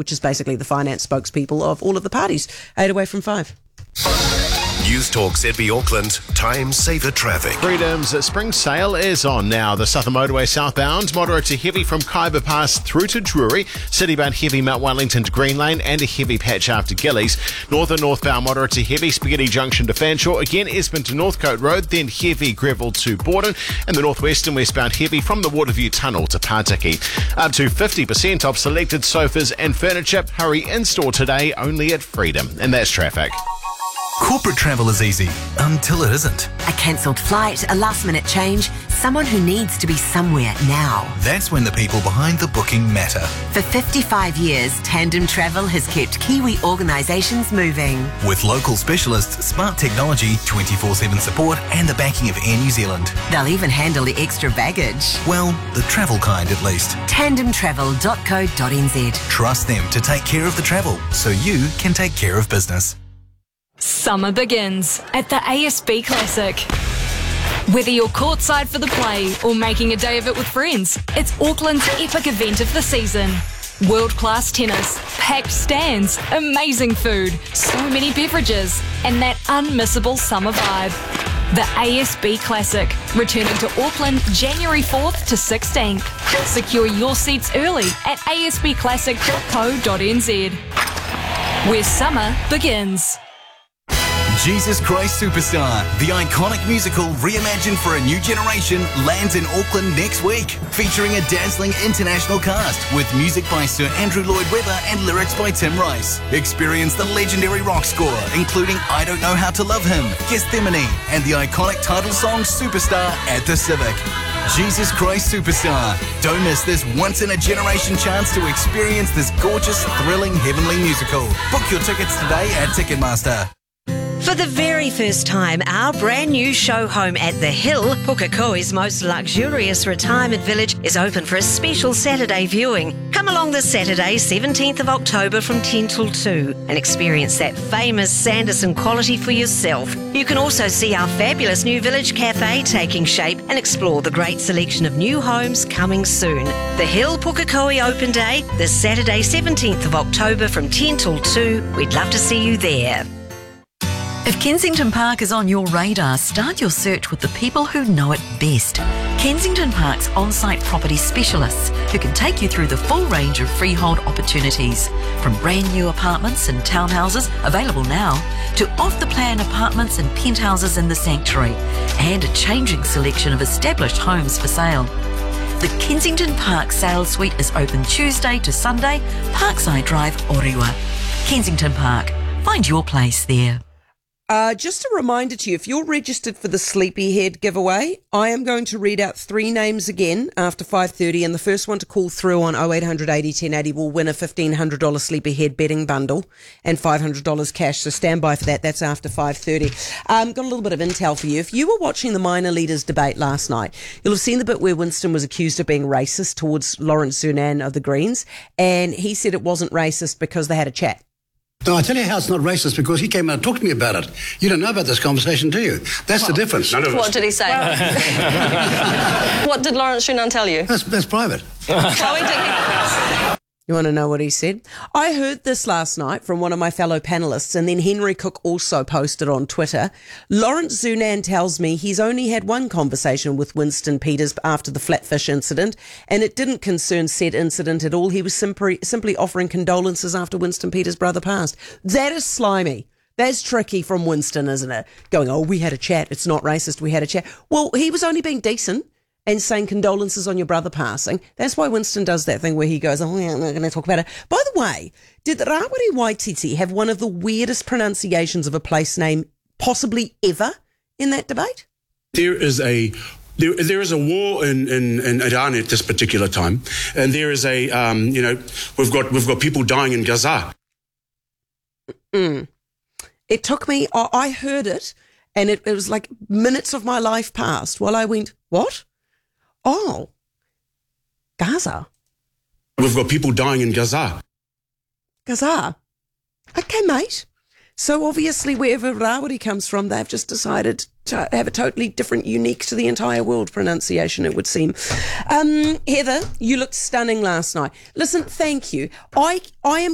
which is basically the finance spokespeople of all of the parties. 8 away from 5. News Talk ZB Auckland, time saver traffic. Freedom's spring sale is on now. The Southern Motorway southbound, moderate to heavy from Kaiba Pass through to Drury, citybound heavy Mount Wellington to Green Lane and a heavy patch after Gillies. Northbound moderate to heavy Spaghetti Junction to Fanshawe, again Esmond to Northcote Road, then heavy Greville to Borden, and the northwest and westbound heavy from the Waterview Tunnel to Pataki. Up to 50% off selected sofas and furniture. Hurry in-store today only at Freedom. And that's traffic. Corporate travel is easy, until it isn't. A cancelled flight, a last-minute change, someone who needs to be somewhere now. That's when the people behind the booking matter. For 55 years, Tandem Travel has kept Kiwi organisations moving. With local specialists, smart technology, 24/7 support and the backing of Air New Zealand. They'll even handle the extra baggage. Well, the travel kind at least. tandemtravel.co.nz. Trust them to take care of the travel, so you can take care of business. Summer begins at the ASB Classic. Whether you're courtside for the play or making a day of it with friends, it's Auckland's epic event of the season. World-class tennis, packed stands, amazing food, so many beverages, and that unmissable summer vibe. The ASB Classic, returning to Auckland January 4th to 16th. Secure your seats early at asbclassic.co.nz, where summer begins. Jesus Christ Superstar, the iconic musical reimagined for a new generation, lands in Auckland next week, featuring a dazzling international cast with music by Sir Andrew Lloyd Webber and lyrics by Tim Rice. Experience the legendary rock score, including I Don't Know How to Love Him, Gethsemane, and the iconic title song Superstar at the Civic. Jesus Christ Superstar. Don't miss this once-in-a-generation chance to experience this gorgeous, thrilling, heavenly musical. Book your tickets today at Ticketmaster. For the very first time, our brand new show home at The Hill, Pukekohe's most luxurious retirement village, is open for a special Saturday viewing. Come along this Saturday, 17th of October from 10 till 2 and experience that famous Sanderson quality for yourself. You can also see our fabulous new village cafe taking shape and explore the great selection of new homes coming soon. The Hill Pukekohe Open Day, this Saturday, 17th of October from 10 till 2. We'd love to see you there. If Kensington Park is on your radar, start your search with the people who know it best. Kensington Park's on-site property specialists who can take you through the full range of freehold opportunities, from brand new apartments and townhouses available now to off-the-plan apartments and penthouses in the sanctuary, and a changing selection of established homes for sale. The Kensington Park Sales Suite is open Tuesday to Sunday, Parkside Drive, Orewa. Kensington Park. Find your place there. Just a reminder to you, if you're registered for the Sleepyhead giveaway, I am going to read out 3 names again after 5:30, and the first one to call through on 0800 80 1080 will win a $1,500 Sleepyhead betting bundle and $500 cash, so stand by for that. That's after 5:30. Got a little bit of intel for you. If you were watching the minor leaders debate last night, you'll have seen the bit where Winston was accused of being racist towards Lawrence Sunan of the Greens, and he said it wasn't racist because they had a chat. No, I tell you how it's not racist, because he came out and talked to me about it. You don't know about this conversation, do you? That's the difference. None of us. What did he say? What did Lawrence Sunan tell you? That's private. You want to know what he said? I heard this last night from one of my fellow panellists, and then Henry Cook also posted on Twitter. Lawrence Sunan tells me he's only had one conversation with Winston Peters after the Flatfish incident, and it didn't concern said incident at all. He was simply offering condolences after Winston Peters' brother passed. That is slimy. That's tricky from Winston, isn't it? Going, oh, we had a chat. It's not racist. We had a chat. Well, he was only being decent and saying condolences on your brother passing. That's why Winston does that thing where he goes, oh, yeah, I'm not going to talk about it. By the way, did Rawiri Waititi have one of the weirdest pronunciations of a place name possibly ever in that debate? There is a war in Iran at this particular time, and there is a we've got people dying in Gaza. It took me. I heard it, and it was like minutes of my life passed while I went, what? Oh, Gaza. We've got people dying in Gaza. Gaza. Okay, mate. So obviously wherever Rawiri comes from, they've just decided to have a totally different, unique to the entire world pronunciation, it would seem. Heather, you looked stunning last night. Listen, thank you. I am